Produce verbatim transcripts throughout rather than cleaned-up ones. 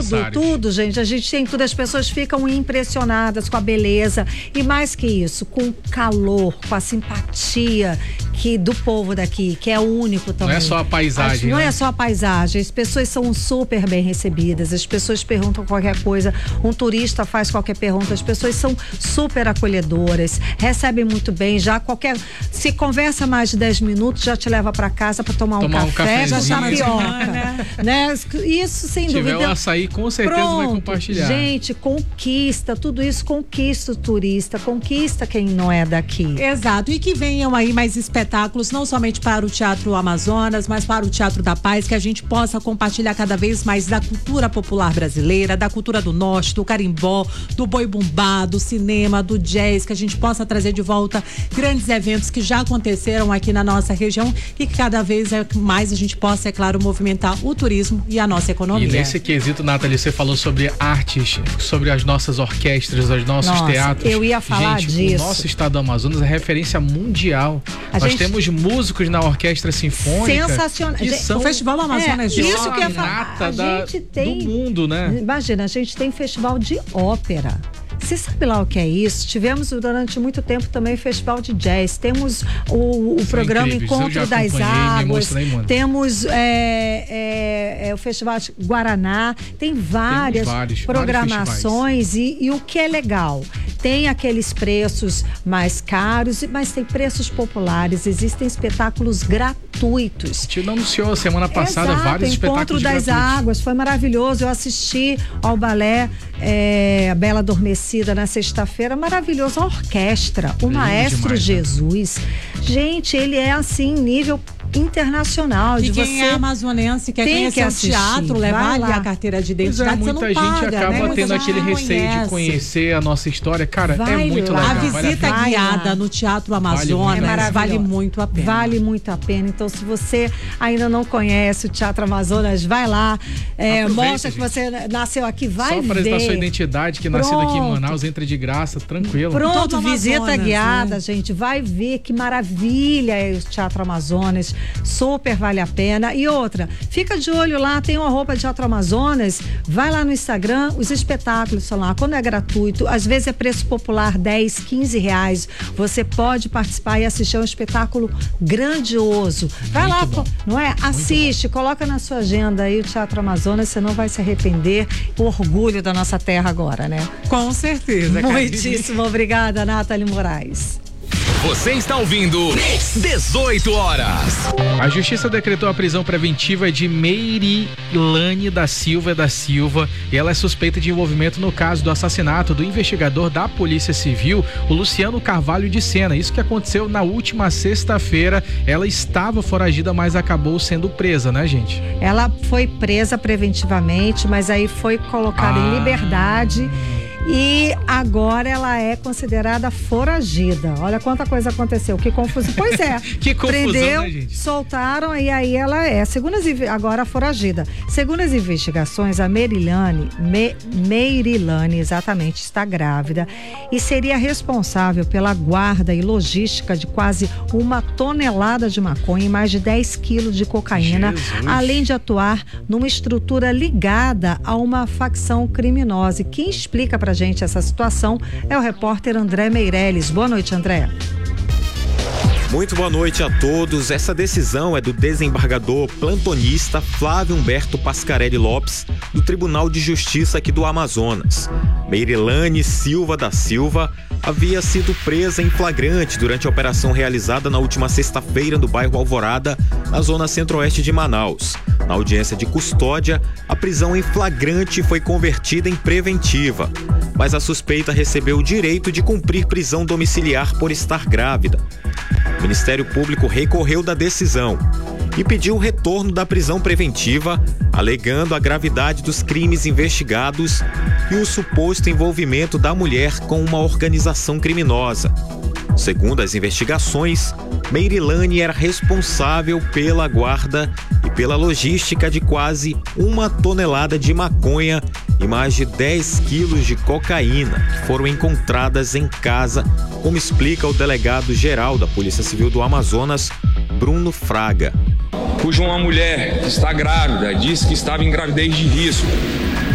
necessários. Tudo, tudo, gente. A gente tem tudo. As pessoas ficam impressionadas com a beleza. E mais que isso, com o calor, com a simpatia que, do povo daqui, que é único também. Não é só a paisagem. Não né? é só a paisagem. As pessoas são super bem recebidas. As pessoas perguntam qualquer coisa. Um turista faz qualquer pergunta. As pessoas são super acolhedoras. Recebem muito bem. Já qualquer... Se conversa mais de dez minutos, já te leva para casa para tomar, tomar um café, um já tapioca. Né? Isso, sem Se dúvida. tiver o açaí, com certeza Pronto, vai compartilhar. Gente, conquista. Tudo isso conquista o turista. Conquista quem não é daqui. Exato. E que venham aí mais espetáculos, não somente para o Teatro Amazonas, mas para o Teatro da Paz, que a gente possa compartilhar cada vez mais da cultura popular brasileira, da cultura do norte, do carimbó, do boi bumbá, do cinema, do jazz, que a gente possa trazer de volta grandes eventos que já aconteceram aqui na nossa região e que cada vez mais a gente possa, é claro, movimentar o turismo e a nossa economia. E nesse quesito, Nathalie, você falou sobre artes, sobre as nossas orquestras, os nossos Nossa, teatros. eu ia falar gente, disso. O nosso estado do Amazonas é referência mundial. A Nós gente... temos músicos na orquestra sinfônica. Sensacional. Que são o Festival Amazonas é, de isso que eu nata a da, gente tem, do mundo, né? Imagina, a gente tem festival de ópera. Você sabe lá o que é isso? Tivemos durante muito tempo também festival de jazz. Temos o, o programa incríveis. Encontro das Águas. Muito. Temos é, é, é, o Festival de Guaraná. Tem várias vários, programações. vários e, e o que é legal? Tem aqueles preços mais caros, mas tem preços populares. Existem espetáculos gratuitos. A gente anunciou semana passada Exato, vários Encontro espetáculos das gratuitos. Águas, foi maravilhoso. Eu assisti ao balé é, A Bela Adormecida na sexta-feira, maravilhoso. A orquestra, o Lindo Maestro demais, Jesus. Né? Gente, ele é assim, nível internacional. E de quem você é amazonense, quer conhecer que o teatro, levar ali a carteira de identidade, pois é, muita você não gente paga, acaba né? tendo aquele receio conhece. de conhecer a nossa história. Cara, vai é muito lá. legal. A visita vale guiada lá. no Teatro Amazonas vale, vale muito a pena. Vale muito a pena. Então, se você ainda não conhece o Teatro Amazonas, vai lá. É, mostra que você nasceu aqui, vai Só ver. apresentar sua identidade, que nasceu aqui em Manaus, entra de graça, tranquilo. Pronto, Todo visita Amazonas, guiada, né? gente. Vai ver que maravilha é o Teatro Amazonas. Super vale a pena. E outra, fica de olho lá, tem uma roupa de Teatro Amazonas, vai lá no Instagram, os espetáculos são lá. Quando é gratuito, às vezes é preço popular, dez, quinze reais. Você pode participar e assistir a um espetáculo grandioso. Vai Muito lá, bom. não é? Assiste, coloca na sua agenda aí o Teatro Amazonas, você não vai se arrepender. O orgulho da nossa terra agora, né? Com certeza. Muitíssimo obrigada, Nathalie Moraes. Você está ouvindo dezoito horas. A justiça decretou a prisão preventiva de Meirilane da Silva da Silva e ela é suspeita de envolvimento no caso do assassinato do investigador da Polícia Civil, o Luciano Carvalho de Sena. Isso que aconteceu na última sexta-feira. Ela estava foragida, mas acabou sendo presa, né, gente? Ela foi presa preventivamente, mas aí foi colocada Ah. em liberdade. E agora ela é considerada foragida. Olha quanta coisa aconteceu. Que confusão. Pois é. Que confusão, Prendeu, né, gente? soltaram e aí ela é. Segundo as, agora foragida. Segundo as investigações, a Meirilane, Me, Meirilane, exatamente, está grávida e seria responsável pela guarda e logística de quase uma tonelada de maconha e mais de dez quilos de cocaína, Jesus. além de atuar numa estrutura ligada a uma facção criminosa. E quem explica pra gente essa situação é o repórter André Meirelles. Boa noite, André. Muito boa noite a todos. Essa decisão é do desembargador plantonista Flávio Humberto Pascarelli Lopes, do Tribunal de Justiça aqui do Amazonas. Meirilane Silva da Silva havia sido presa em flagrante durante a operação realizada na última sexta-feira no bairro Alvorada, na zona centro-oeste de Manaus. Na audiência de custódia, a prisão em flagrante foi convertida em preventiva, mas a suspeita recebeu o direito de cumprir prisão domiciliar por estar grávida. O Ministério Público recorreu da decisão e pediu o retorno da prisão preventiva, alegando a gravidade dos crimes investigados e o suposto envolvimento da mulher com uma organização criminosa. Segundo as investigações, Meirilane era responsável pela guarda e pela logística de quase uma tonelada de maconha e mais de dez quilos de cocaína que foram encontradas em casa, como explica o delegado-geral da Polícia Civil do Amazonas, Bruno Fraga. Cuja uma mulher que está grávida disse que estava em gravidez de risco.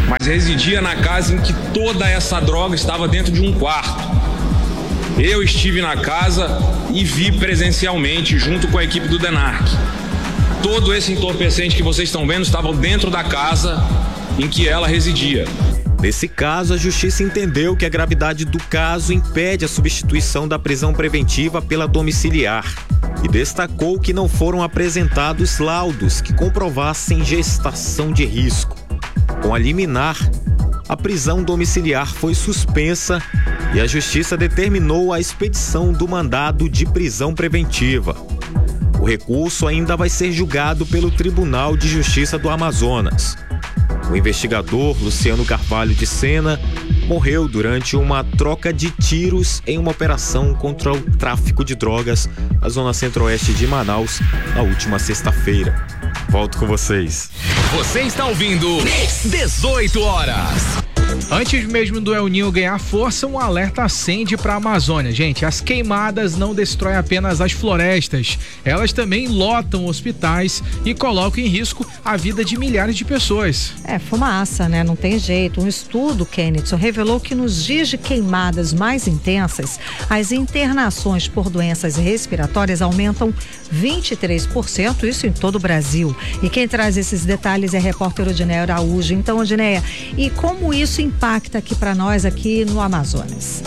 mas residia na casa em que toda essa droga estava dentro de um quarto. Eu estive na casa e vi presencialmente, junto com a equipe do DENARC. Todo esse entorpecente que vocês estão vendo estava dentro da casa em que ela residia. Nesse caso, a justiça entendeu que a gravidade do caso impede a substituição da prisão preventiva pela domiciliar e destacou que não foram apresentados laudos que comprovassem gestação de risco. Com a liminar, a prisão domiciliar foi suspensa e a justiça determinou a expedição do mandado de prisão preventiva. O recurso ainda vai ser julgado pelo Tribunal de Justiça do Amazonas. O investigador Luciano Carvalho de Sena morreu durante uma troca de tiros em uma operação contra o tráfico de drogas na zona centro-oeste de Manaus na última sexta-feira. Volto com vocês. Você está ouvindo dezoito horas. Antes mesmo do El Ninho ganhar força, um alerta acende para a Amazônia. Gente, as queimadas não destroem apenas as florestas, elas também lotam hospitais e colocam em risco a vida de milhares de pessoas. É fumaça, né? Não tem jeito. Um estudo, Kenneth, revelou que nos dias de queimadas mais intensas, as internações por doenças respiratórias aumentam vinte e três por cento, isso em todo o Brasil. E quem traz esses detalhes é a repórter Odineia Araújo. Então, Odineia, e como isso impacta aqui para nós aqui no Amazonas?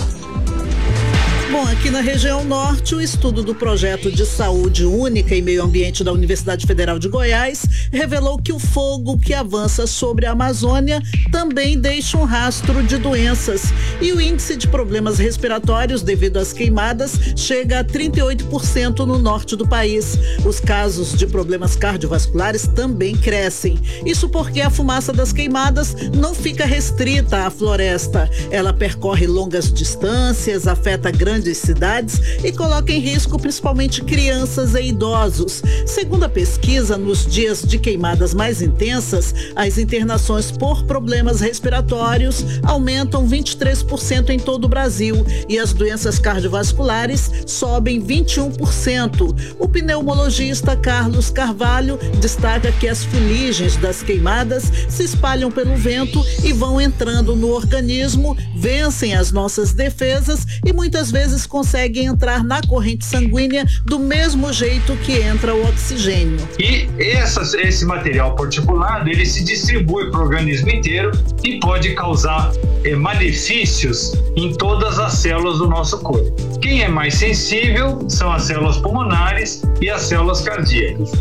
Bom, aqui na região norte, o estudo do projeto de saúde única e meio ambiente da Universidade Federal de Goiás revelou que o fogo que avança sobre a Amazônia também deixa um rastro de doenças. E o índice de problemas respiratórios devido às queimadas chega a trinta e oito por cento no norte do país. Os casos de problemas cardiovasculares também crescem. Isso porque a fumaça das queimadas não fica restrita à floresta. Ela percorre longas distâncias, afeta grandes cidades e coloca em risco principalmente crianças e idosos. Segundo a pesquisa, nos dias de queimadas mais intensas, as internações por problemas respiratórios aumentam vinte e três por cento em todo o Brasil e as doenças cardiovasculares sobem vinte e um por cento. O pneumologista Carlos Carvalho destaca que as fuligens das queimadas se espalham pelo vento e vão entrando no organismo, vencem as nossas defesas e muitas vezes conseguem entrar na corrente sanguínea do mesmo jeito que entra o oxigênio. E essas, esse material particulado, ele se distribui para o organismo inteiro e pode causar eh, malefícios em todas as células do nosso corpo. Quem é mais sensível são as células pulmonares e as células cardíacas.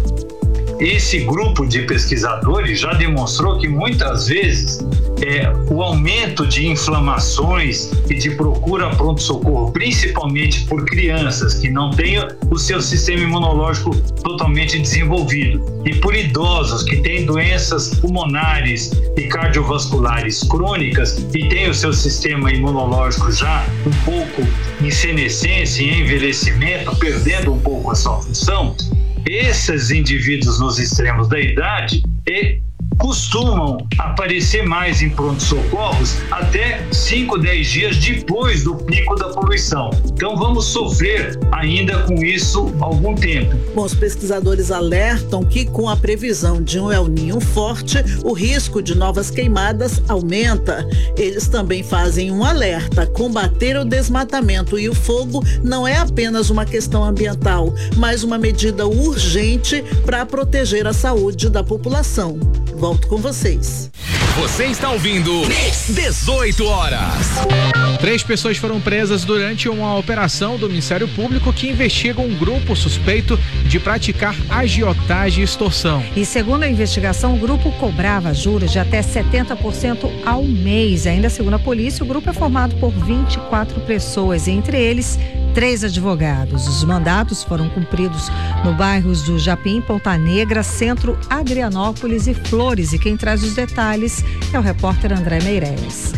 Esse grupo de pesquisadores já demonstrou que muitas vezes é, o aumento de inflamações e de procura a pronto-socorro, principalmente por crianças que não têm o seu sistema imunológico totalmente desenvolvido, e por idosos que têm doenças pulmonares e cardiovasculares crônicas e têm o seu sistema imunológico já um pouco em senescência e envelhecimento, perdendo um pouco a sua função, esses indivíduos nos extremos da idade e costumam aparecer mais em pronto-socorros até cinco, dez dias depois do pico da poluição. Então vamos sofrer ainda com isso algum tempo. Bom, os pesquisadores alertam que com a previsão de um El Ninho forte, o risco de novas queimadas aumenta. Eles também fazem um alerta: combater o desmatamento e o fogo não é apenas uma questão ambiental, mas uma medida urgente para proteger a saúde da população. Volto com vocês. Você está ouvindo dezoito horas. Três pessoas foram presas durante uma operação do Ministério Público que investiga um grupo suspeito de praticar agiotagem e extorsão. E segundo a investigação, o grupo cobrava juros de até setenta por cento ao mês. Ainda segundo a polícia, o grupo é formado por vinte e quatro pessoas, entre eles três advogados. Os mandatos foram cumpridos no bairros do Japim, Ponta Negra, Centro, Adrianópolis e Flores. E quem traz os detalhes é o repórter André Meireles.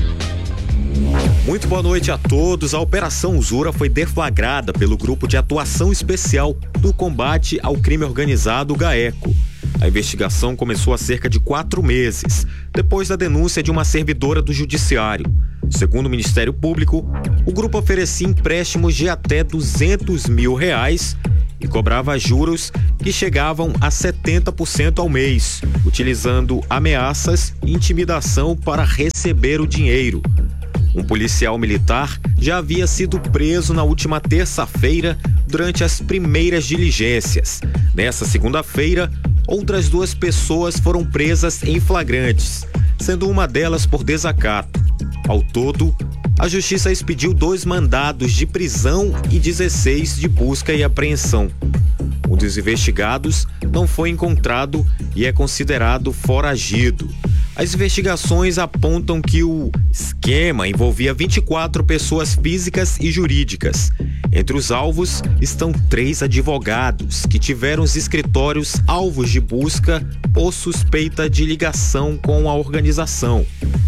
Muito boa noite a todos. A Operação Usura foi deflagrada pelo Grupo de Atuação Especial do Combate ao Crime Organizado, GAECO. A investigação começou há cerca de quatro meses, depois da denúncia de uma servidora do Judiciário. Segundo o Ministério Público, o grupo oferecia empréstimos de até duzentos mil reais e cobrava juros que chegavam a setenta por cento ao mês, utilizando ameaças e intimidação para receber o dinheiro. Um policial militar já havia sido preso na última terça-feira durante as primeiras diligências. Nessa segunda-feira, outras duas pessoas foram presas em flagrantes, sendo uma delas por desacato. Ao todo, a Justiça expediu dois mandados de prisão e dezesseis de busca e apreensão. Um dos investigados não foi encontrado e é considerado foragido. As investigações apontam que o esquema envolvia vinte e quatro pessoas físicas e jurídicas. Entre os alvos estão três advogados que tiveram os escritórios alvos de busca por suspeita de ligação com a organização.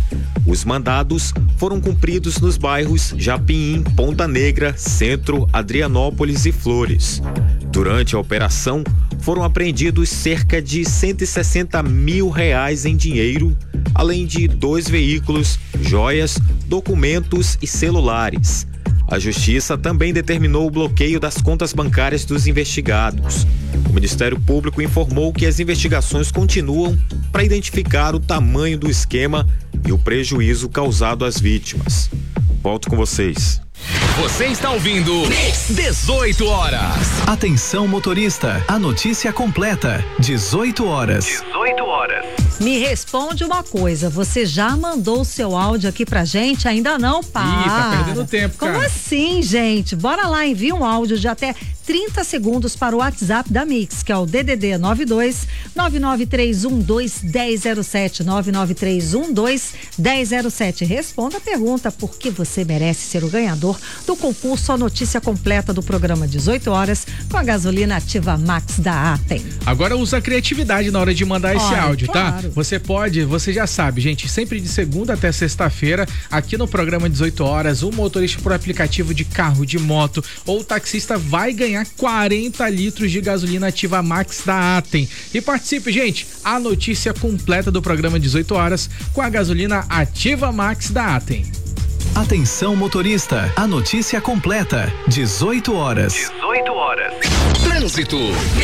Os mandados foram cumpridos nos bairros Japim, Ponta Negra, Centro, Adrianópolis e Flores. Durante a operação, foram apreendidos cerca de cento e sessenta mil reais em dinheiro, além de dois veículos, joias, documentos e celulares. A Justiça também determinou o bloqueio das contas bancárias dos investigados. O Ministério Público informou que as investigações continuam para identificar o tamanho do esquema e o prejuízo causado às vítimas. Volto com vocês. Você está ouvindo dezoito horas. Atenção motorista, a notícia completa, dezoito horas. dezoito horas. Me responde uma coisa, você já mandou o seu áudio aqui pra gente? Ainda não, pá. Ih, tá perdendo tempo, cara. Como assim, gente? Bora lá, envia um áudio de até trinta segundos para o WhatsApp da Mix, que é o D D D nove dois nove nove três um dois um zero zero sete, nove nove três um dois um zero zero sete. Responda a pergunta, por que você merece ser o ganhador do concurso A Notícia Completa do programa dezoito horas com a gasolina Ativa Max da Atem. Agora usa a criatividade na hora de mandar esse Olha, áudio, claro. tá? Você pode, você já sabe, gente, sempre de segunda até sexta-feira, aqui no programa dezoito horas, o motorista por aplicativo de carro, de moto ou taxista vai ganhar quarenta litros de gasolina Ativa Max da Atem. E participe, gente, a notícia completa do programa dezoito horas com a gasolina Ativa Max da Atem. Atenção motorista, a notícia completa, dezoito horas. dezoito horas. Trânsito.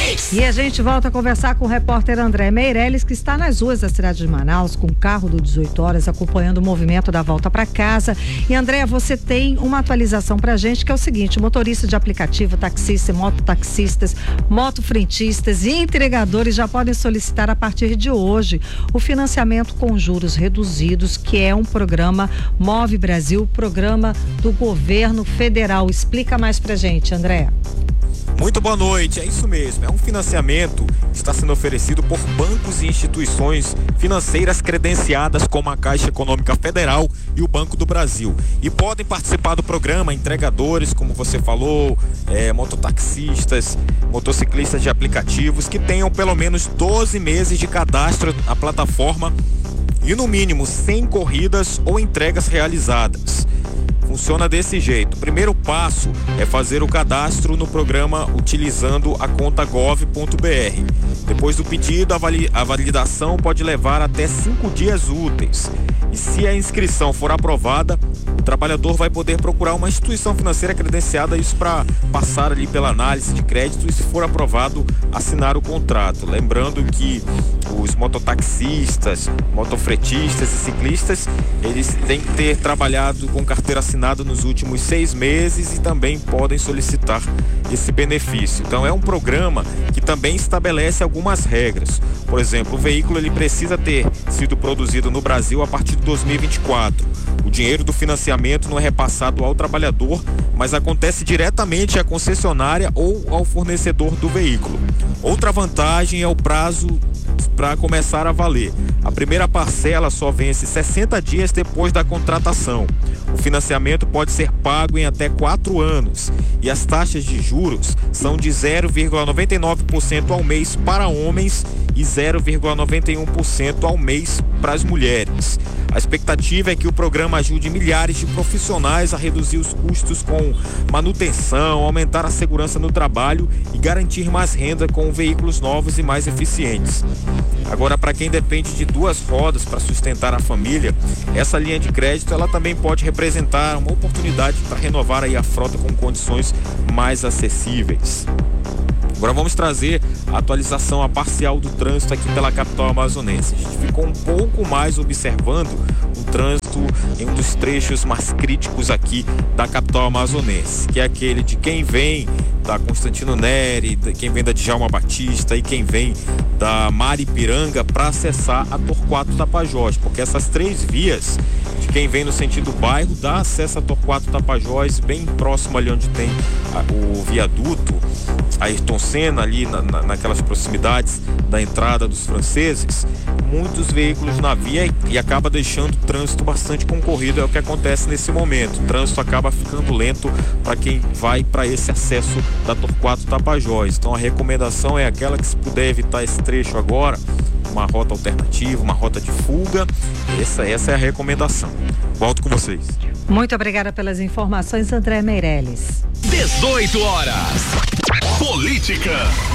E a gente volta a conversar com o repórter André Meirelles, que está nas ruas da cidade de Manaus com o carro do dezoito horas, acompanhando o movimento da volta para casa. E André, você tem uma atualização pra gente que é o seguinte: motorista de aplicativo, taxista, mototaxistas, motofrentistas e entregadores já podem solicitar a partir de hoje o financiamento com juros reduzidos, que é um programa Move Brasil, programa do governo federal. Explica mais pra gente, André. Muito boa noite, é isso mesmo, é um financiamento que está sendo oferecido por bancos e instituições financeiras credenciadas como a Caixa Econômica Federal e o Banco do Brasil. E podem participar do programa entregadores, como você falou, é, mototaxistas, motociclistas de aplicativos que tenham pelo menos doze meses de cadastro na plataforma e no mínimo cem corridas ou entregas realizadas. Funciona desse jeito. O primeiro passo é fazer o cadastro no programa utilizando a conta gov ponto br. Depois do pedido, a validação pode levar até cinco dias úteis. E se a inscrição for aprovada, o trabalhador vai poder procurar uma instituição financeira credenciada, isso para passar ali pela análise de crédito e, se for aprovado, assinar o contrato. Lembrando que os mototaxistas, motofretistas e ciclistas, eles têm que ter trabalhado com carteira assinada nos últimos seis meses e também podem solicitar esse benefício. Então é um programa que também estabelece algumas regras. Por exemplo, o veículo ele precisa ter sido produzido no Brasil a partir de dois mil e vinte e quatro. O dinheiro do financiamento não é repassado ao trabalhador, mas acontece diretamente à concessionária ou ao fornecedor do veículo. Outra vantagem é o prazo para começar a valer. A primeira parcela só vence sessenta dias depois da contratação. O financiamento pode ser pago em até quatro anos e as taxas de juros são de zero vírgula noventa e nove por cento ao mês para homens e zero vírgula noventa e um por cento ao mês para as mulheres. A expectativa é que o programa ajude milhares de profissionais a reduzir os custos com manutenção, aumentar a segurança no trabalho e garantir mais renda com veículos novos e mais eficientes. Agora, para quem depende de duas rodas para sustentar a família, essa linha de crédito ela também pode representar uma oportunidade para renovar aí a frota com condições mais acessíveis. Agora vamos trazer a atualização, a parcial do trânsito aqui pela capital amazonense. A gente ficou um pouco mais observando o trânsito em um dos trechos mais críticos aqui da capital amazonense, que é aquele de quem vem da Constantino Neri, de quem vem da Djalma Batista e quem vem da Maripiranga para acessar a Torquato Tapajós, porque essas três vias de quem vem no sentido bairro dá acesso a Torquato Tapajós, bem próximo ali onde tem a, o viaduto Ayrton Senna, ali na, na, naquelas proximidades da entrada dos franceses, muitos veículos na via e, e acaba deixando o trânsito bastante concorrido. É o que acontece nesse momento. O trânsito acaba ficando lento para quem vai para esse acesso da Torquato Tapajós. Então a recomendação é aquela que, se puder evitar esse trecho agora, uma rota alternativa, uma rota de fuga, essa, essa é a recomendação. Volto com vocês. Muito obrigada pelas informações, André Meirelles. dezoito horas. Política.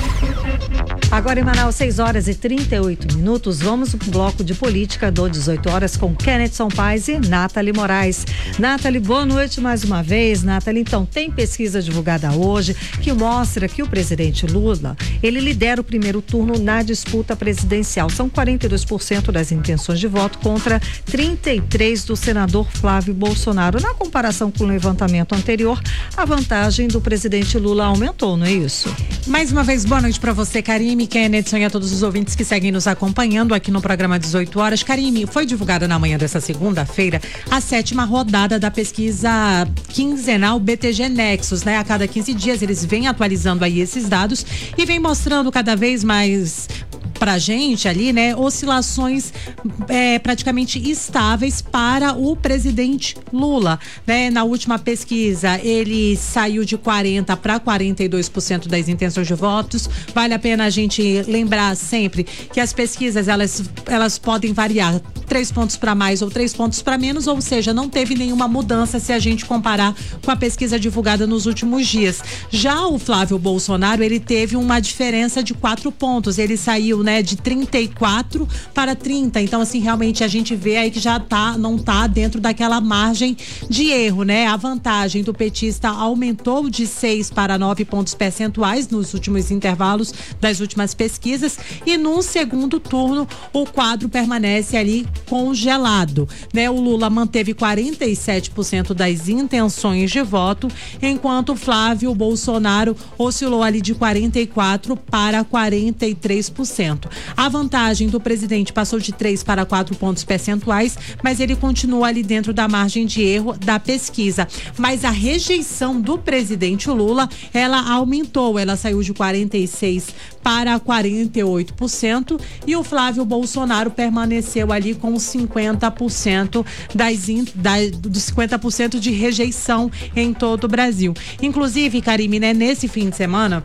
Agora em Manaus, seis horas e trinta e oito minutos, vamos para o bloco de política do dezoito horas com Kennethson Paz e Nathalie Moraes. Nathalie, boa noite mais uma vez. Nathalie, então, tem pesquisa divulgada hoje que mostra que o presidente Lula, ele lidera o primeiro turno na disputa presidencial. São quarenta e dois por cento das intenções de voto contra trinta e três por cento do senador Flávio Bolsonaro. Na comparação com o levantamento anterior, a vantagem do presidente Lula aumentou, não é isso? Mais uma vez, boa noite para você, Karime, Kennethson, e a todos os ouvintes que seguem nos acompanhando aqui no programa dezoito horas. Karime, foi divulgada na manhã dessa segunda-feira a sétima rodada da pesquisa quinzenal B T G Nexus, né? A cada quinze dias eles vêm atualizando aí esses dados e vem mostrando cada vez mais pra gente ali, né, oscilações é, praticamente estáveis para o presidente Lula, né? Na última pesquisa ele saiu de quarenta para quarenta e dois por cento das intenções de votos. Vale a pena a gente lembrar sempre que as pesquisas elas, elas podem variar três pontos para mais ou três pontos para menos, ou seja, não teve nenhuma mudança se a gente comparar com a pesquisa divulgada nos últimos dias. Já o Flávio Bolsonaro, ele teve uma diferença de quatro pontos, ele saiu, né, de trinta e quatro para trinta, então assim, realmente a gente vê aí que já tá, não tá dentro daquela margem de erro, né? A vantagem do petista aumentou de seis para nove pontos percentuais nos últimos intervalos das últimas pesquisas, e no segundo turno o quadro permanece ali congelado, né? O Lula manteve quarenta e sete por cento das intenções de voto, enquanto o Flávio Bolsonaro oscilou ali de quarenta e quatro para quarenta e três por cento. A vantagem do presidente passou de três para quatro pontos percentuais, mas ele continua ali dentro da margem de erro da pesquisa. Mas a rejeição do presidente Lula, ela aumentou, ela saiu de quarenta e seis para quarenta e oito por cento, e o Flávio Bolsonaro permaneceu ali com cinquenta por cento das, das dos cinquenta por cento de rejeição em todo o Brasil. Inclusive, Karime, né, nesse fim de semana,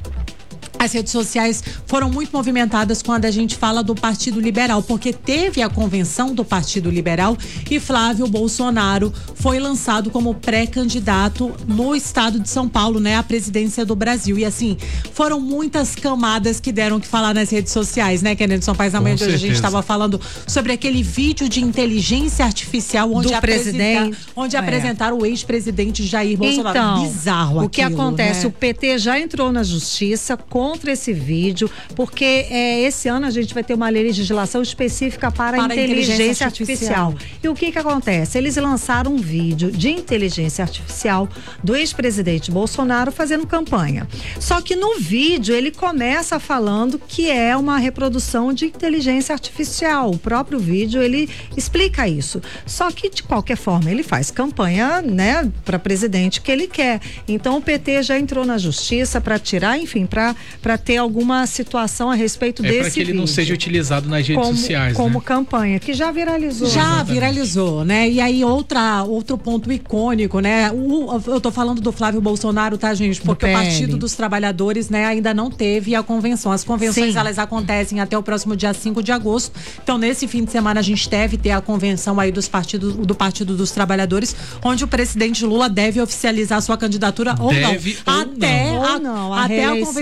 as redes sociais foram muito movimentadas quando a gente fala do Partido Liberal, porque teve a convenção do Partido Liberal e Flávio Bolsonaro foi lançado como pré-candidato no estado de São Paulo, né, à presidência do Brasil. E assim, foram muitas camadas que deram que falar nas redes sociais, né, Kennethson Paz? Na manhã de hoje a gente estava falando sobre aquele vídeo de inteligência artificial onde, do presidente, onde é. apresentaram o ex-presidente Jair Bolsonaro. Então, bizarro aquilo, o que acontece, né? O P T já entrou na justiça com contra esse vídeo, porque é, esse ano a gente vai ter uma legislação específica para, para a inteligência, inteligência artificial. artificial. E o que que acontece? Eles lançaram um vídeo de inteligência artificial do ex-presidente Bolsonaro fazendo campanha. Só que no vídeo ele começa falando que é uma reprodução de inteligência artificial. O próprio vídeo ele explica isso. Só que de qualquer forma ele faz campanha, né, para presidente que ele quer. Então o P T já entrou na justiça para tirar, enfim, para para ter alguma situação a respeito é desse para que ele vídeo. Não seja utilizado nas redes como, sociais, como né? campanha, que já viralizou. Já Exatamente. viralizou, né? E aí outra, outro ponto icônico, né? O, eu tô falando do Flávio Bolsonaro, tá, gente? Porque o Partido dos Trabalhadores, né, ainda não teve a convenção. As convenções, Sim. elas acontecem até o próximo dia cinco de agosto. Então, nesse fim de semana, a gente deve ter a convenção aí dos partidos, do Partido dos Trabalhadores, onde o presidente Lula deve oficializar sua candidatura ou deve não. Ou até não. a, ou não, a até reeleição. a convenção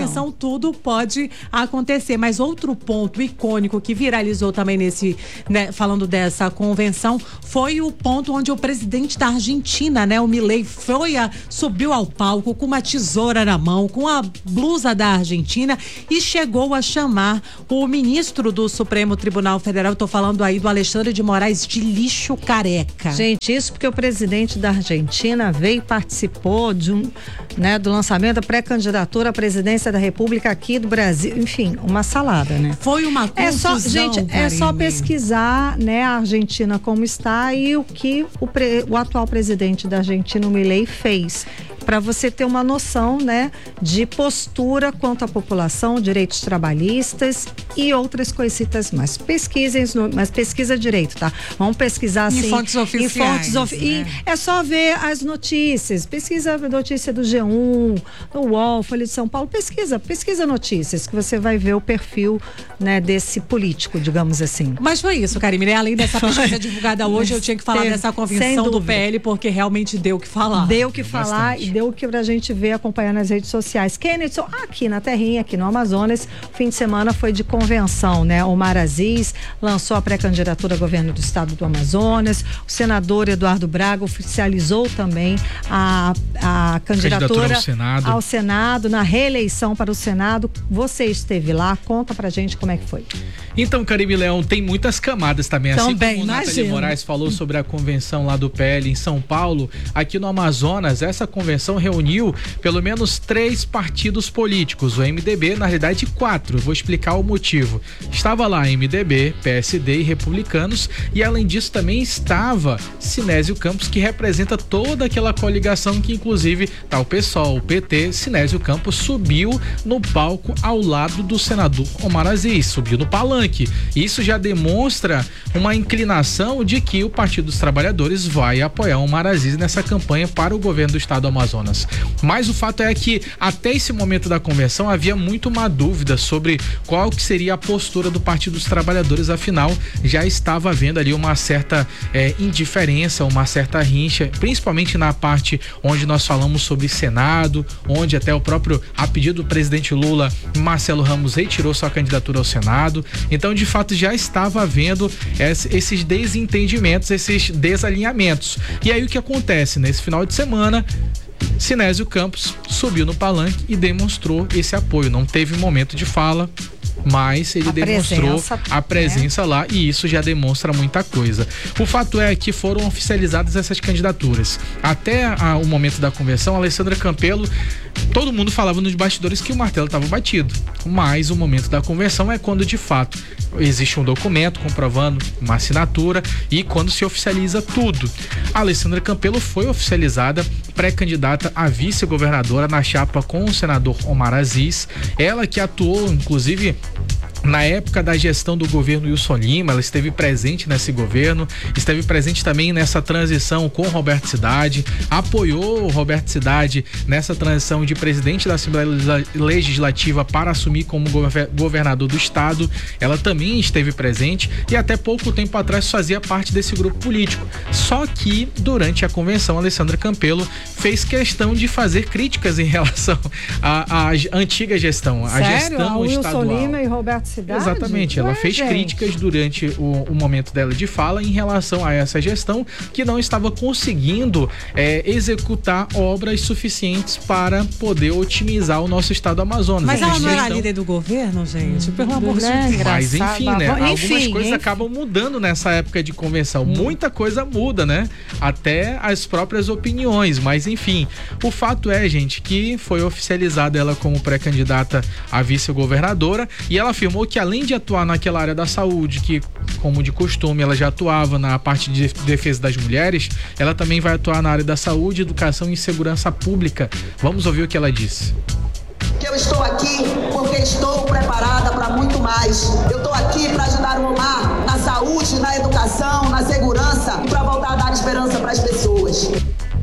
tudo pode acontecer. Mas outro ponto icônico que viralizou também nesse, né, falando dessa convenção, foi o ponto onde o presidente da Argentina, né, o Milei, foi a, subiu ao palco com uma tesoura na mão, com a blusa da Argentina e chegou a chamar o ministro do Supremo Tribunal Federal, estou falando aí do Alexandre de Moraes, de lixo careca. Gente, isso porque o presidente da Argentina veio e participou de um, né, do lançamento da pré-candidatura à presidência da República aqui do Brasil. Enfim, uma salada, né? Foi uma confusão, é só, gente, Karine. é só pesquisar, né, a Argentina como está e o que o, pre, o atual presidente da Argentina, o Milei, fez, para você ter uma noção, né, de postura quanto à população, direitos trabalhistas e outras coisitas mais. Pesquisem, mas pesquisa direito, tá? Vamos pesquisar assim. Em fontes oficiais. Em fontes of... né? E é só ver as notícias. Pesquisa a notícia do G um, do U O L, Folha de São Paulo. Pesquisa, pesquisa notícias, que você vai ver o perfil, né, desse político, digamos assim. Mas foi isso, Karine, né? Além dessa pesquisa divulgada hoje, eu tinha que falar Teve, dessa convenção do P L, porque realmente deu o que falar. Deu o que Deu falar bastante. e deu o que pra gente ver, acompanhar nas redes sociais. Kennedy, aqui na terrinha, aqui no Amazonas, o fim de semana foi de convenção, né? Omar Aziz lançou a pré-candidatura ao governo do estado do Amazonas, o senador Eduardo Braga oficializou também a, a candidatura, candidatura ao Senado. ao Senado, na reeleição para o Senado. Você esteve lá, conta pra gente como é que foi. Então, Karine Leão, tem muitas camadas também, assim Também, como o Nathalie imagino. Moraes falou sobre a convenção lá do P L em São Paulo, aqui no Amazonas, essa convenção reuniu pelo menos três partidos políticos, o M D B, na realidade quatro, eu vou explicar o motivo. Estava lá M D B, P S D e Republicanos, e além disso também estava Sinésio Campos, que representa toda aquela coligação que inclusive tá o PSOL, o P T. Sinésio Campos subiu no palco ao lado do senador Omar Aziz, subiu no palanque. Isso já demonstra uma inclinação de que o Partido dos Trabalhadores vai apoiar Omar Aziz nessa campanha para o governo do estado do Amazonas. Mas o fato é que até esse momento da convenção havia muito uma dúvida sobre qual que seria a postura do Partido dos Trabalhadores, afinal já estava havendo ali uma certa é, indiferença, uma certa rincha, principalmente na parte onde nós falamos sobre Senado, onde até o próprio, a pedido do presidente Lula, Marcelo Ramos retirou sua candidatura ao Senado. Então, de fato, já estava havendo esses desentendimentos, esses desalinhamentos. E aí o que acontece? Nesse final de semana, Sinésio Campos subiu no palanque e demonstrou esse apoio. Não teve momento de fala, mas ele a demonstrou presença, a presença, né, lá, e isso já demonstra muita coisa. O fato é que foram oficializadas essas candidaturas. Até a, o momento da convenção, a Alessandra Campelo, todo mundo falava nos bastidores que o martelo estava batido, mas o momento da convenção é quando de fato existe um documento comprovando uma assinatura e quando se oficializa tudo. A Alessandra Campelo foi oficializada pré-candidata a vice-governadora na chapa com o senador Omar Aziz, ela que atuou inclusive na época da gestão do governo Wilson Lima. Ela esteve presente nesse governo, esteve presente também nessa transição com o Roberto Cidade, apoiou o Roberto Cidade nessa transição de presidente da Assembleia Legislativa para assumir como governador do estado. Ela também esteve presente e até pouco tempo atrás fazia parte desse grupo político. Só que durante a convenção, a Alessandra Campelo fez questão de fazer críticas em relação à, à antiga gestão, a Sério? gestão a Wilson estadual. Lima e Roberto Cidade? Exatamente, ela Ué, fez gente. críticas durante o, o momento dela de fala em relação a essa gestão que não estava conseguindo é, executar obras suficientes para poder otimizar o nosso estado do Amazonas. Mas ela não era Gestão- líder do governo, gente? Pelo amor de Né? Deus. Mas Engraçado. enfim, né? Bom, Algumas enfim, coisas enfim. acabam mudando nessa época de convenção. Muita coisa muda, né? Até as próprias opiniões. Mas enfim, o fato é, gente, que foi oficializada ela como pré-candidata a vice-governadora e ela afirmou que além de atuar naquela área da saúde, que como de costume ela já atuava na parte de defesa das mulheres, ela também vai atuar na área da saúde, educação e segurança pública. Vamos ouvir o que ela disse. Que eu estou aqui porque estou preparada para muito mais. Eu estou aqui para ajudar o Omar na saúde, na educação, na segurança e para voltar a dar esperança para as pessoas.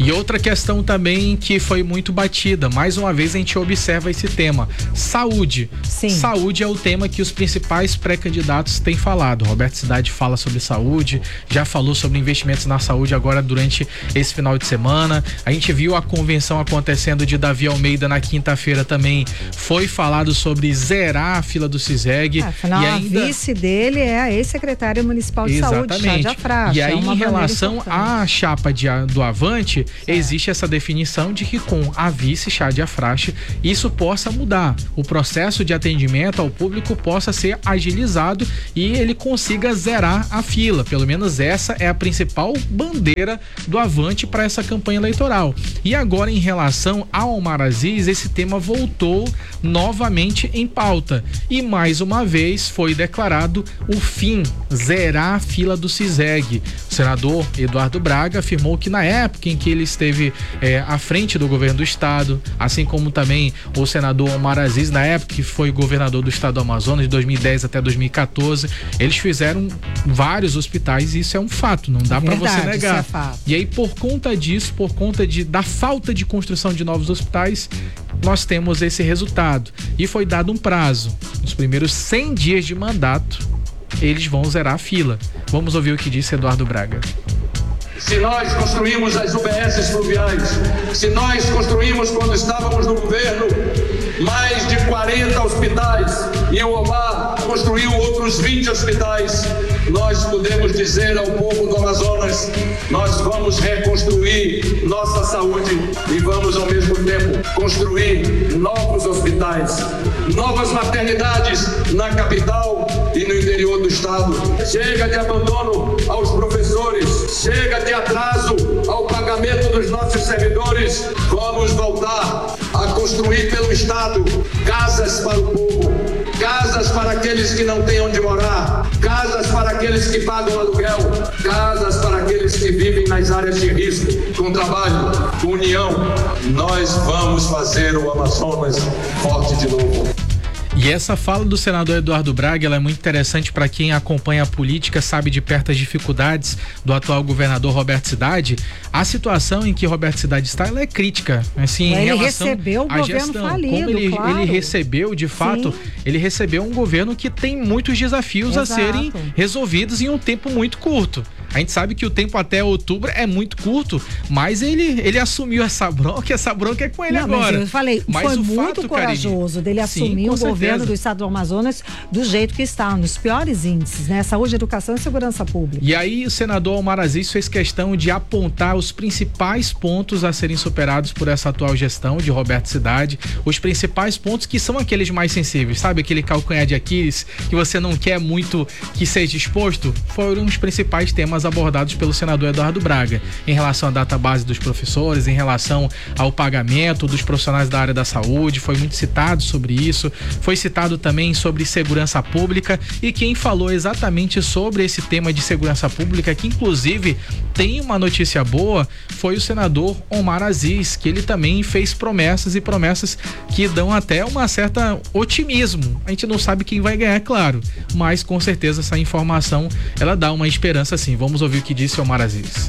E outra questão também que foi muito batida, mais uma vez a gente observa esse tema, saúde. Sim. Saúde é o tema que os principais pré-candidatos têm falado. Roberto Cidade fala sobre saúde, já falou sobre investimentos na saúde agora durante esse final de semana. A gente viu a convenção acontecendo de Davi Almeida na quinta-feira também, foi falado sobre zerar a fila do CISEG. Ah, afinal, e ainda... a vice dele é a ex-secretária municipal de Exatamente. saúde, Chádia Fracha. E aí, é uma em relação à à chapa de, do Avante, existe essa definição de que com a vice Chádia Fracha, isso possa mudar. O processo de atendimento ao público possa ser agilizado e ele consiga zerar a fila. Pelo menos essa é a principal bandeira do Avante para essa campanha eleitoral. E agora, em relação ao Omar Aziz, esse tema voltou novamente em pauta. E mais uma vez foi declarado o fim, zerar a fila do CISEG. O senador Eduardo Braga afirmou que na época em que ele esteve é, à frente do governo do estado, assim como também o senador Omar Aziz, na época que foi governador do estado do Amazonas, de dois mil e dez até dois mil e quatorze, eles fizeram vários hospitais e isso é um fato, não dá para você negar. Isso é fato. E aí, por conta disso, por conta de, da falta de construção de novos hospitais, nós temos esse resultado. E foi dado um prazo. Nos primeiros cem dias de mandato, eles vão zerar a fila. Vamos ouvir o que disse Eduardo Braga. Se nós construímos as U B S fluviais, se nós construímos quando estávamos no governo mais de quarenta hospitais e o Omar construiu outros vinte hospitais, nós podemos dizer ao povo do Amazonas, nós vamos reconstruir nossa saúde e vamos ao mesmo tempo construir novos hospitais, novas maternidades na capital e no interior do estado. Chega de abandono aos professores, chega de atraso ao pagamento dos nossos servidores. Vamos voltar a construir pelo estado casas para o povo, casas para aqueles que não têm onde morar, casas para aqueles que pagam aluguel, casas para aqueles que vivem nas áreas de risco, com trabalho, com união. Nós vamos fazer o Amazonas forte de novo. E essa fala do senador Eduardo Braga, ela é muito interessante para quem acompanha a política, sabe de perto as dificuldades do atual governador Roberto Cidade. A situação em que Roberto Cidade está, ela é crítica, assim, ele em relação recebeu o à governo gestão. falido, Como ele, claro. ele recebeu, de fato, Sim. ele recebeu um governo que tem muitos desafios Exato. a serem resolvidos em um tempo muito curto. A gente sabe que o tempo até outubro é muito curto, mas ele, ele assumiu essa bronca, essa bronca é com ele Não, agora. Mas eu falei, mas foi o muito fato, corajoso Karine, dele sim, assumir o governo certeza. do estado do Amazonas do jeito que está, nos piores índices, né? Saúde, educação e segurança pública. E aí o senador Omar Aziz fez questão de apontar os principais pontos a serem superados por essa atual gestão de Roberto Cidade, os principais pontos que são aqueles mais sensíveis, sabe? Aquele calcanhar de Aquiles que você não quer muito que seja exposto, foram os principais temas abordados pelo senador Eduardo Braga, em relação à database dos professores, em relação ao pagamento dos profissionais da área da saúde, foi muito citado sobre isso, foi citado também sobre segurança pública, e quem falou exatamente sobre esse tema de segurança pública, que inclusive tem uma notícia boa, foi o senador Omar Aziz, que ele também fez promessas e promessas que dão até uma certa otimismo. A gente não sabe quem vai ganhar, claro, mas com certeza essa informação ela dá uma esperança sim. Vamos ouvir o que disse Omar Aziz.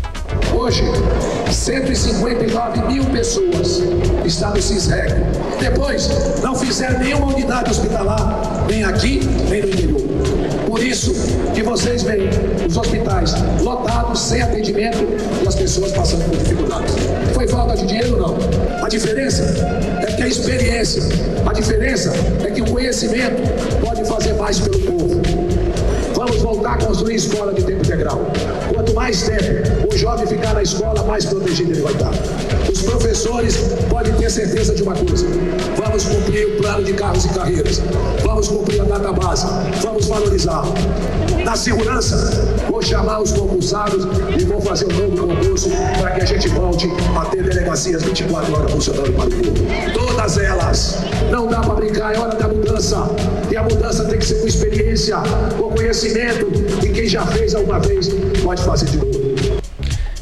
Hoje, cento e cinquenta e nove mil pessoas estão no CISEG. Depois, não fizeram nenhuma unidade hospitalar, nem aqui, nem no interior. Por isso que vocês veem os hospitais lotados, sem atendimento e as pessoas passando por dificuldades. Foi falta de dinheiro? Não. A diferença é que a experiência, a diferença é que o conhecimento pode fazer mais pelo povo. Vamos voltar a construir escola de tempo integral. Quanto mais tempo o jovem ficar na escola, mais protegido ele vai estar. Os professores podem ter certeza de uma coisa: vamos cumprir o plano de carros e carreiras, vamos cumprir a database, vamos valorizar. Na segurança, vou chamar os concursados e vou fazer um novo concurso para que a gente volte a ter delegacias vinte e quatro horas funcionando para o povo. Todas elas. Não dá para brincar, é hora da mudança. E a mudança tem que ser com experiência, com conhecimento, e quem já fez alguma vez pode fazer de novo.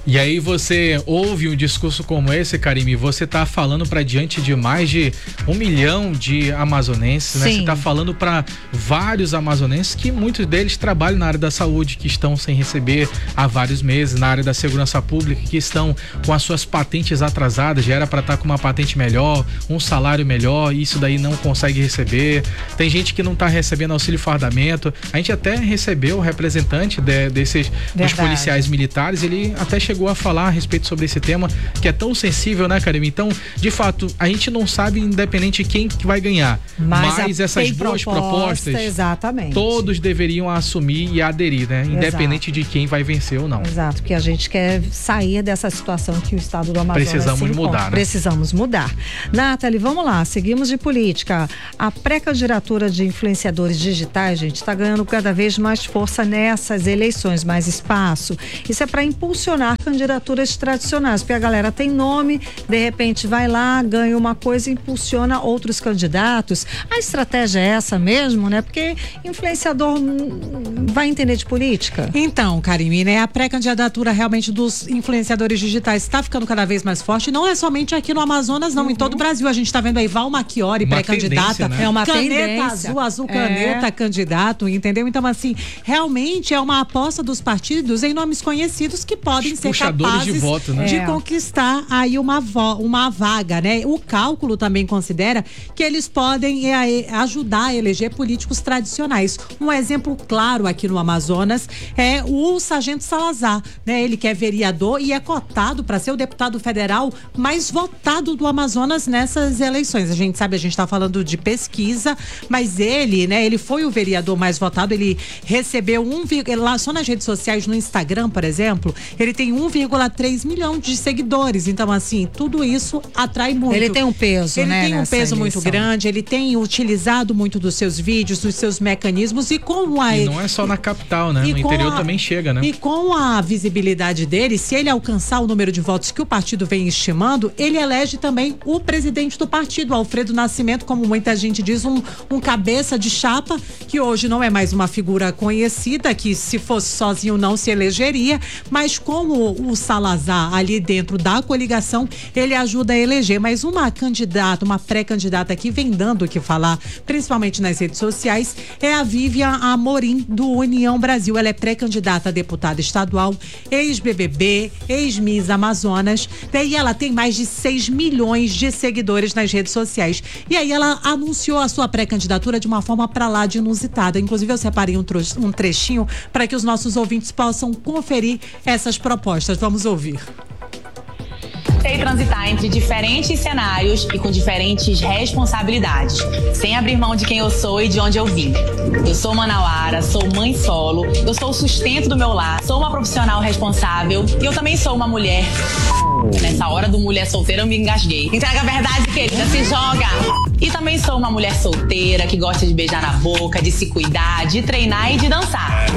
E aí você ouve um discurso como esse, Karime, você está falando para diante de mais de um milhão de amazonenses, né? Você está falando para vários amazonenses que muitos deles trabalham na área da saúde, que estão sem receber há vários meses, na área da segurança pública, que estão com as suas patentes atrasadas, já era para estar com uma patente melhor, um salário melhor, e isso daí não consegue receber. Tem gente que não está recebendo auxílio fardamento. A gente até recebeu o representante de, desses dos policiais militares, ele até chegou a falar a respeito sobre esse tema, que é tão sensível, né, Karime? Então, de fato, a gente não sabe, independente de quem que vai ganhar, mas, mas essas boas proposta, propostas, exatamente, todos deveriam assumir e aderir, né? Independente Exato. de quem vai vencer ou não. Exato, porque a gente quer sair dessa situação que o estado do Amazonas Precisamos mudar, né? Precisamos mudar. Nathalie, vamos lá, seguimos de política. A pré-candidatura de influenciadores digitais, gente, está ganhando cada vez mais força nessas eleições, mais espaço. Isso é para impulsionar candidaturas tradicionais, porque a galera tem nome, de repente vai lá, ganha uma coisa e impulsiona outros candidatos. A estratégia é essa mesmo, né? Porque influenciador vai entender de política. Então, Karime, né? A pré-candidatura realmente dos influenciadores digitais está ficando cada vez mais forte, não é somente aqui no Amazonas, não, uhum. em todo o Brasil. A gente está vendo aí Val Machiori, pré-candidata, né? É uma caneta tendência. azul, azul caneta, é. candidato, entendeu? Então, assim, realmente é uma aposta dos partidos em nomes conhecidos que podem ser capazes de, voto, né? de é. conquistar aí uma, vo, uma vaga, né? O cálculo também considera que eles podem é, ajudar a eleger políticos tradicionais. Um exemplo claro aqui no Amazonas é o Sargento Salazar, né? Ele que é vereador e é cotado para ser o deputado federal mais votado do Amazonas nessas eleições. A gente sabe, a gente está falando de pesquisa, mas ele, né? Ele foi o vereador mais votado, ele recebeu um, lá só nas redes sociais, no Instagram, por exemplo, ele tem um vírgula três milhão de seguidores. Então, assim, tudo isso atrai muito. Ele tem um peso, ele né? Ele tem um peso eleição. muito grande, ele tem utilizado muito dos seus vídeos, dos seus mecanismos e com a... E não é só na capital, né? No interior a, também chega, né? E com a visibilidade dele, se ele alcançar o número de votos que o partido vem estimando, ele elege também o presidente do partido, Alfredo Nascimento, como muita gente diz, um, um cabeça de chapa, que hoje não é mais uma figura conhecida, que se fosse sozinho não se elegeria, mas como o Salazar ali dentro da coligação, ele ajuda a eleger. Mas uma candidata, uma pré-candidata que vem dando o que falar, principalmente nas redes sociais, é a Vivian Amorim, do União Brasil. Ela é pré-candidata a deputada estadual, ex-B B B, ex-Miss Amazonas, e ela tem mais de seis milhões de seguidores nas redes sociais. E aí ela anunciou a sua pré-candidatura de uma forma pra lá de inusitada. Inclusive eu separei um, um trechinho para que os nossos ouvintes possam conferir essas propostas. Vamos ouvir. Sei transitar entre diferentes cenários e com diferentes responsabilidades, sem abrir mão de quem eu sou e de onde eu vim. Eu sou manauara, sou mãe solo, eu sou o sustento do meu lar, sou uma profissional responsável e eu também sou uma mulher. Nessa hora do mulher solteira eu me engasguei. Entrega a verdade, querida, se joga! E também sou uma mulher solteira que gosta de beijar na boca, de se cuidar, de treinar e de dançar.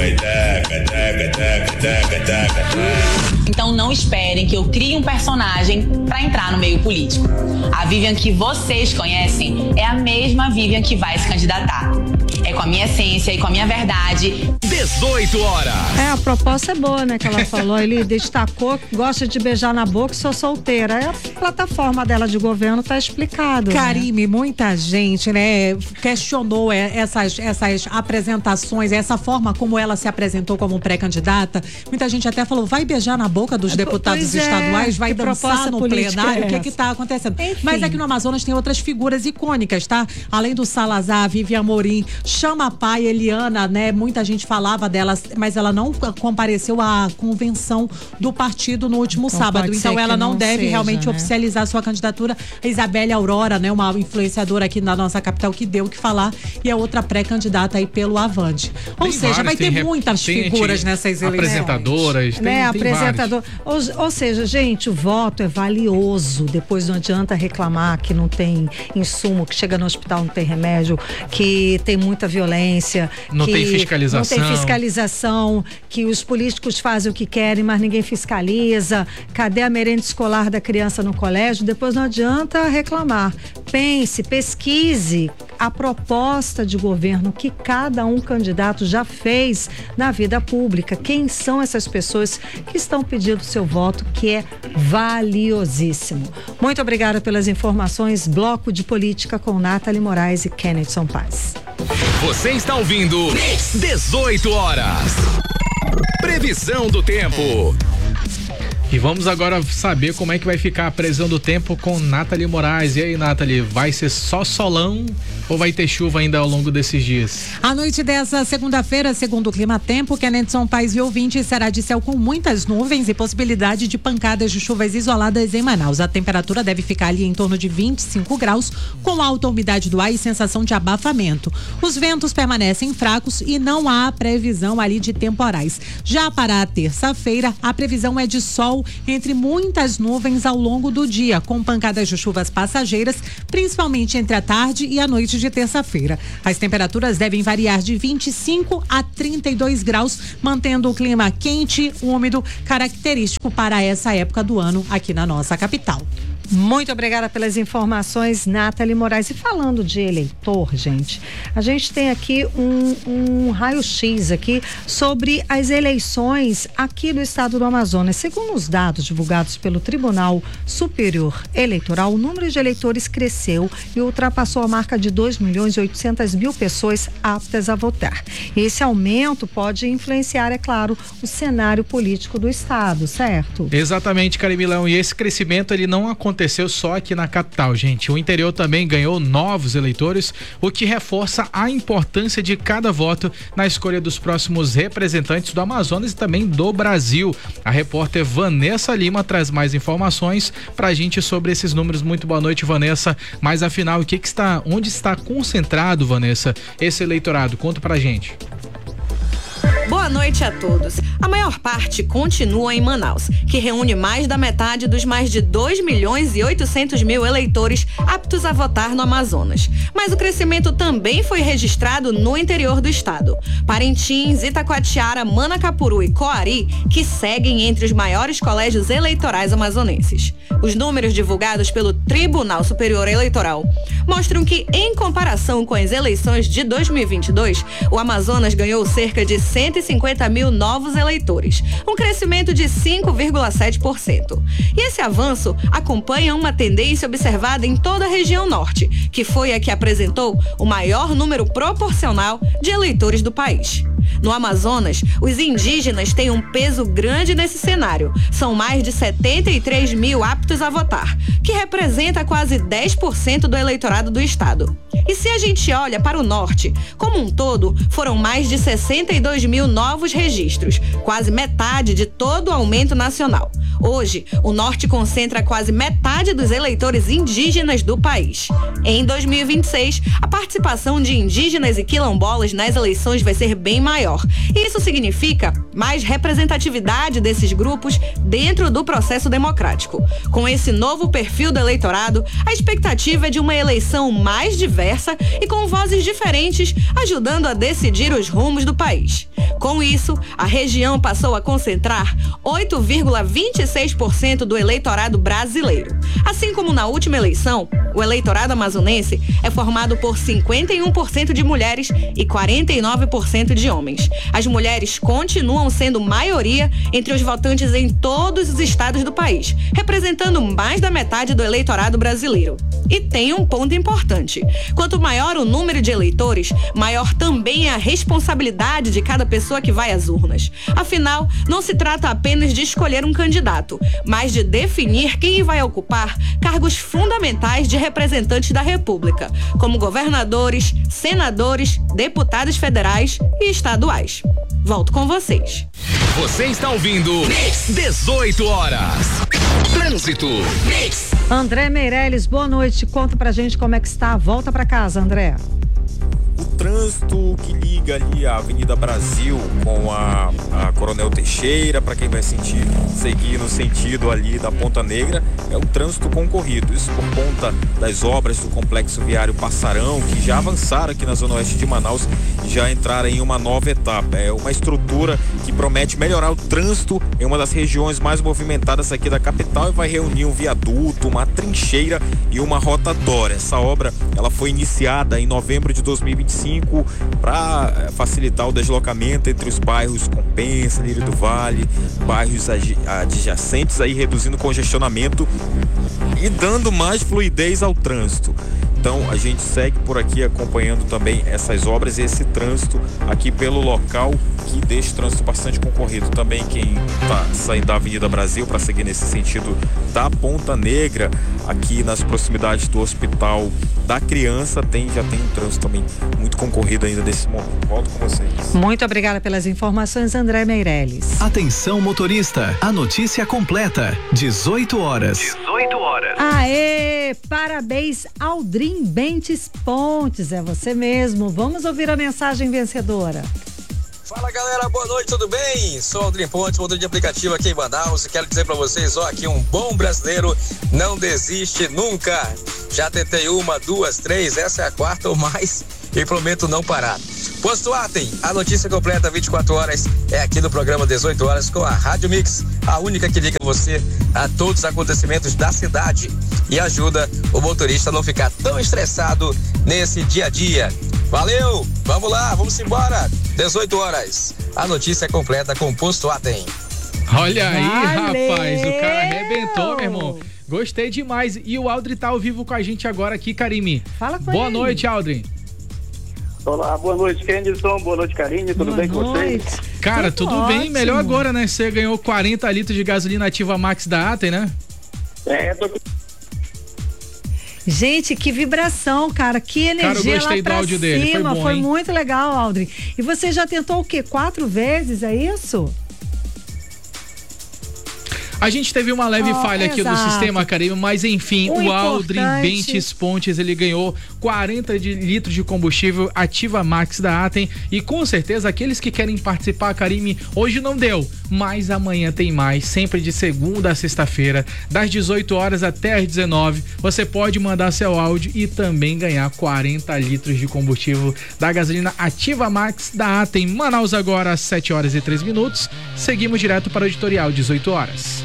Então não esperem que eu crie um personagem pra entrar no meio político. A Vivian que vocês conhecem é a mesma Vivian que vai se candidatar. É com a minha essência e com a minha verdade. dezoito horas. É, a proposta é boa, né, que ela falou. Ele destacou que gosta de beijar na boca e sou solteira. É a plataforma dela de governo, tá explicado. Karime, né? muita gente, né, questionou essas, essas apresentações, essa forma como ela se apresentou como pré-candidata. Muita gente até falou, vai beijar na boca dos deputados é, estaduais, vai dançar no plenário, o é que é que tá acontecendo? Enfim. Mas aqui no Amazonas tem outras figuras icônicas, tá? Além do Salazar, Vivian Amorim, Chama Pai, Eliana, né? Muita gente falava dela, mas ela não compareceu à convenção do partido no último então, sábado. Então ela não, não deve seja, realmente né? oficializar sua candidatura. A Isabelle Aurora, né? Uma influenciadora aqui na nossa capital que deu o que falar e é outra pré-candidata aí pelo Avante. Ou tem seja, vários, vai ter rep... muitas figuras nessas eleições. Apresentadoras, tem, né? tem Apresentador. Ou, ou seja, gente, o voto é valioso. Depois não adianta reclamar que não tem insumo, que chega no hospital não tem remédio, que tem muita violência. Não que tem fiscalização. Não tem fiscalização, que os políticos fazem o que querem, mas ninguém fiscaliza. Cadê a merenda escolar da criança no colégio? Depois não adianta reclamar. Pense, pesquise. a proposta de governo que cada um candidato já fez na vida pública. Quem são essas pessoas que estão pedindo seu voto, que é valiosíssimo. Muito obrigada pelas informações. Bloco de Política com Nathalie Moraes e Kennethson Paz. Você está ouvindo dezoito horas. Previsão do tempo. E vamos agora saber como é que vai ficar a previsão do tempo com Nathalie Moraes. E aí, Nathalie, vai ser só solão ou vai ter chuva ainda ao longo desses dias? A noite dessa segunda-feira, segundo o Clima Tempo, Kennethson Paz e ouvintes, será de céu com muitas nuvens e possibilidade de pancadas de chuvas isoladas em Manaus. A temperatura deve ficar ali em torno de vinte e cinco graus, com alta umidade do ar e sensação de abafamento. Os ventos permanecem fracos e não há previsão ali de temporais. Já para a terça-feira, a previsão é de sol entre muitas nuvens ao longo do dia, com pancadas de chuvas passageiras, principalmente entre a tarde e a noite de terça-feira. As temperaturas devem variar de vinte e cinco a trinta e dois graus, mantendo o clima quente, úmido, característico para essa época do ano aqui na nossa capital. Muito obrigada pelas informações, Nathalie Moraes. E falando de eleitor, gente, a gente tem aqui um, um raio-x aqui sobre as eleições aqui do estado do Amazonas. Segundo os dados divulgados pelo Tribunal Superior Eleitoral, o número de eleitores cresceu e ultrapassou a marca de dois milhões e oitocentas mil pessoas aptas a votar. Esse aumento pode influenciar, é claro, o cenário político do estado, certo? Exatamente, Carimilão. E esse crescimento, ele não aconteceu Aconteceu só aqui na capital, gente. O interior também ganhou novos eleitores, o que reforça a importância de cada voto na escolha dos próximos representantes do Amazonas e também do Brasil. A repórter Vanessa Lima traz mais informações pra gente sobre esses números. Muito boa noite, Vanessa. Mas afinal, o que que está, onde está concentrado, Vanessa, esse eleitorado? Conta pra gente. Boa noite a todos. A maior parte continua em Manaus, que reúne mais da metade dos mais de dois milhões e oitocentos mil eleitores aptos a votar no Amazonas. Mas o crescimento também foi registrado no interior do estado. Parintins, Itacoatiara, Manacapuru e Coari, que seguem entre os maiores colégios eleitorais amazonenses. Os números divulgados pelo Tribunal Superior Eleitoral mostram que, em comparação com as eleições de dois mil e vinte e dois, o Amazonas ganhou cerca de cento e cinquenta mil novos eleitores, um crescimento de cinco vírgula sete por cento. E esse avanço acompanha uma tendência observada em toda a região norte, que foi a que apresentou o maior número proporcional de eleitores do país. No Amazonas, os indígenas têm um peso grande nesse cenário. São mais de setenta e três mil aptos a votar, que representa quase dez por cento do eleitorado do estado. E se a gente olha para o norte, como um todo, foram mais de sessenta e dois mil novos registros, quase metade de todo o aumento nacional. Hoje, o norte concentra quase metade dos eleitores indígenas do país. Em dois mil e vinte e seis, a participação de indígenas e quilombolas nas eleições vai ser bem maior. Isso significa mais representatividade desses grupos dentro do processo democrático. Com esse novo perfil do eleitorado, a expectativa é de uma eleição mais diversa e com vozes diferentes, ajudando a decidir os rumos do país. Com isso, a região passou a concentrar oito vírgula vinte e seis por cento do eleitorado brasileiro. Assim como na última eleição, o eleitorado amazonense é formado por cinquenta e um por cento de mulheres e quarenta e nove por cento de homens. As mulheres continuam sendo maioria entre os votantes em todos os estados do país, representando mais da metade do eleitorado brasileiro. E tem um ponto importante: quanto maior o número de eleitores, maior também é a responsabilidade de cada pessoa que vai às urnas. Afinal, não se trata apenas de escolher um candidato, mas de definir quem vai ocupar cargos fundamentais de representantes da República, como governadores, senadores, deputados federais e estaduais. Volto com vocês. Você está ouvindo dezoito horas. Trânsito. André Meirelles, boa noite. Conta pra gente como é que está. Volta pra casa, André. trânsito que liga ali a Avenida Brasil com a, a Coronel Teixeira, para quem vai sentir, seguir no sentido ali da Ponta Negra, é um trânsito concorrido. Isso por conta das obras do Complexo Viário Passarão, que já avançaram aqui na Zona Oeste de Manaus e já entraram em uma nova etapa. É uma estrutura que promete melhorar o trânsito em uma das regiões mais movimentadas aqui da capital e vai reunir um viaduto, uma trincheira e uma rotatória. Essa obra ela foi iniciada em novembro de dois mil e vinte e cinco para facilitar o deslocamento entre os bairros Compensa, Lírio do Vale, bairros adjacentes, aí reduzindo o congestionamento e dando mais fluidez ao trânsito. Então a gente segue por aqui acompanhando também essas obras e esse trânsito aqui pelo local, que deixa o trânsito bastante concorrido. Também quem está saindo da Avenida Brasil para seguir nesse sentido da Ponta Negra, aqui nas proximidades do Hospital da Criança, tem, já tem um trânsito também muito concorrido ainda nesse momento. Volto com vocês. Muito obrigada pelas informações, André Meirelles. Atenção motorista, a notícia completa, dezoito horas. dezoito horas. Aê, parabéns Aldrin Bentes Pontes, é você mesmo. Vamos ouvir a mensagem vencedora. Fala galera, boa noite, tudo bem? Sou Aldrin Pontes, motor de aplicativo aqui em Manaus e quero dizer pra vocês, ó, que um bom brasileiro não desiste nunca. Já tentei uma, duas, três, essa é a quarta ou mais e prometo não parar. Posto Atem, a notícia completa vinte e quatro horas é aqui no programa dezoito horas com a Rádio Mix, a única que liga você a todos os acontecimentos da cidade e ajuda o motorista a não ficar tão estressado nesse dia a dia. Valeu, vamos lá, vamos embora. dezoito horas, a notícia completa com o Posto Atem. Olha aí, Valeu. rapaz, o cara arrebentou, meu irmão. Gostei demais. E o Aldrin tá ao vivo com a gente agora aqui, Karime. Fala com Boa ele. noite, Aldrin. Olá, boa noite, Kenderson, boa noite, Karine, tudo Boa bem com noite. vocês? Cara, Tudo tudo bem, ótimo. melhor agora, né? Você ganhou quarenta litros de gasolina ativa Max da Atem, né? É, tô... Gente, que vibração, cara, que energia Cara, eu gostei lá pra do áudio dele, foi cima, bom, foi hein? muito legal, Aldrin. E você já tentou o quê? Quatro vezes, é isso? A gente teve uma leve Oh, falha aqui exato. do sistema, Karime, mas enfim, O o Aldrin importante- Bentes Pontes, ele ganhou quarenta de litros de combustível ativa Max da Atem e com certeza aqueles que querem participar, Karime, hoje não deu, mas amanhã tem mais, sempre de segunda a sexta-feira, das dezoito horas até as dezenove, você pode mandar seu áudio e também ganhar quarenta litros de combustível da gasolina ativa Max da Atem. Manaus agora às sete horas e três minutos, seguimos direto para o editorial dezoito horas.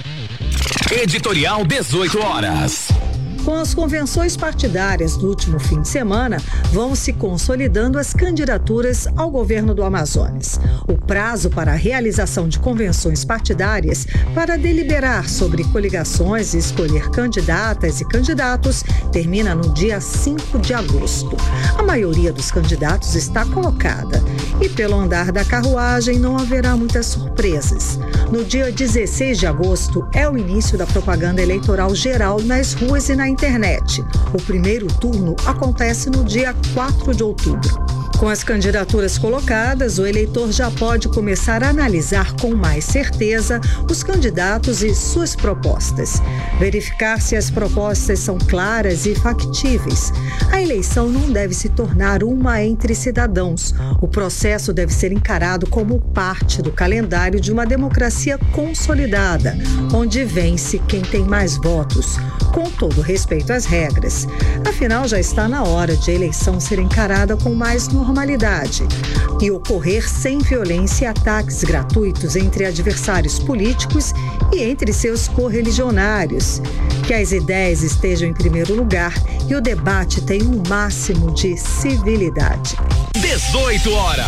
Editorial dezoito horas. Com as convenções partidárias do último fim de semana, vão se consolidando as candidaturas ao governo do Amazonas. O prazo para a realização de convenções partidárias para deliberar sobre coligações e escolher candidatas e candidatos termina no dia cinco de agosto. A maioria dos candidatos está colocada e, pelo andar da carruagem, não haverá muitas surpresas. No dia dezesseis de agosto é o início da propaganda eleitoral geral nas ruas e na internet. O primeiro turno acontece no dia quatro de outubro. Com as candidaturas colocadas, o eleitor já pode começar a analisar com mais certeza os candidatos e suas propostas. Verificar se as propostas são claras e factíveis. A eleição não deve se tornar uma entre cidadãos. O processo deve ser encarado como parte do calendário de uma democracia consolidada, onde vence quem tem mais votos, com todo respeito às regras. Afinal, já está na hora de a eleição ser encarada com mais normalidade e ocorrer sem violência e ataques gratuitos entre adversários políticos e entre seus correligionários. Que as ideias estejam em primeiro lugar e o debate tenha um máximo de civilidade. dezoito horas.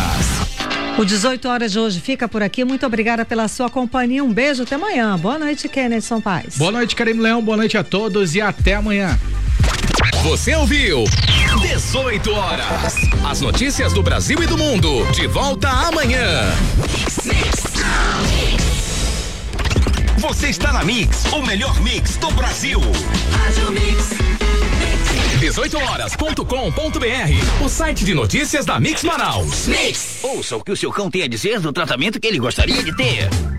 O dezoito horas de hoje fica por aqui. Muito obrigada pela sua companhia. Um beijo, até amanhã. Boa noite, Kenderson Paz. Boa noite, Karime Leão, boa noite a todos e até amanhã. Você ouviu dezoito horas. As notícias do Brasil e do mundo. De volta amanhã. Você está na Mix, o melhor mix do Brasil. dezoito horas ponto com ponto br, o site de notícias da Mix Manaus. Mix. Ouça o que o seu cão tem a dizer do tratamento que ele gostaria de ter.